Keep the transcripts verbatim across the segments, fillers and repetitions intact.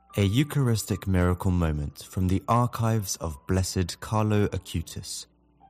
A Eucharistic miracle moment from the archives of Blessed Carlo Acutis.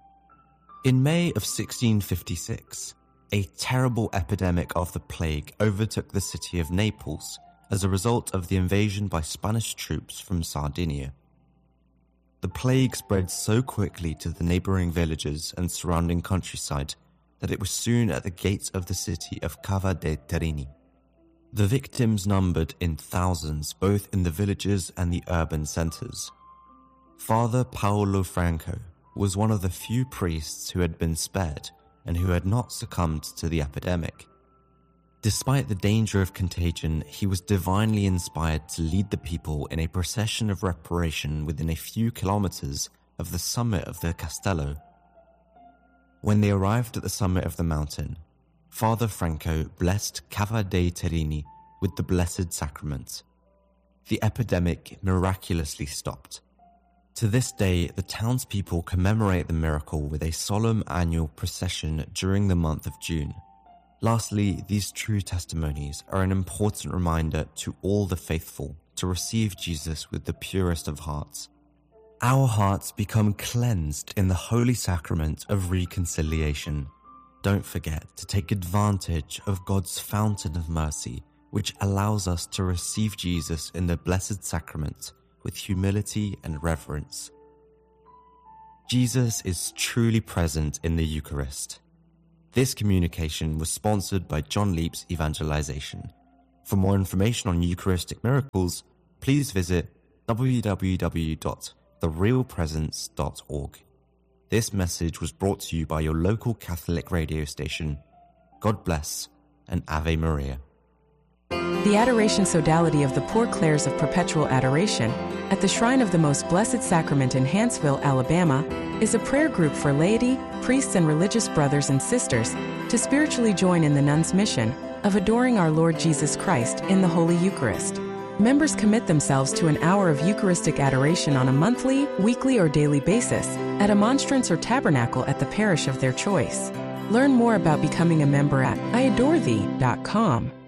In May of sixteen fifty-six, a terrible epidemic of the plague overtook the city of Naples as a result of the invasion by Spanish troops from Sardinia. The plague spread so quickly to the neighbouring villages and surrounding countryside that it was soon at the gates of the city of Cava dei Terrini. The victims numbered in thousands both in the villages and the urban centres. Father Paolo Franco was one of the few priests who had been spared and who had not succumbed to the epidemic. Despite the danger of contagion, he was divinely inspired to lead the people in a procession of reparation within a few kilometres of the summit of the Castello. When they arrived at the summit of the mountain, Father Franco blessed Cava dei Terrini with the Blessed Sacrament. The epidemic miraculously stopped. To this day, the townspeople commemorate the miracle with a solemn annual procession during the month of June. Lastly, these true testimonies are an important reminder to all the faithful to receive Jesus with the purest of hearts. Our hearts become cleansed in the Holy Sacrament of Reconciliation. Don't forget to take advantage of God's fountain of mercy, which allows us to receive Jesus in the Blessed Sacrament with humility and reverence. Jesus is truly present in the Eucharist. This communication was sponsored by John Leap's Evangelization. For more information on Eucharistic miracles, please visit w w w dot the real presence dot org. This message was brought to you by your local Catholic radio station. God bless and Ave Maria. The Adoration Sodality of the Poor Clares of Perpetual Adoration at the Shrine of the Most Blessed Sacrament in Hanceville, Alabama, is a prayer group for laity, priests, and religious brothers and sisters to spiritually join in the nuns' mission of adoring our Lord Jesus Christ in the Holy Eucharist. Members commit themselves to an hour of Eucharistic adoration on a monthly, weekly, or daily basis at a monstrance or tabernacle at the parish of their choice. Learn more about becoming a member at I adore thee dot com.